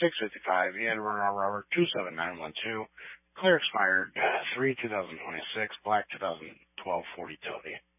655, Edward Robert 27912, clear expired 3/2026, black 2012 40 Toby.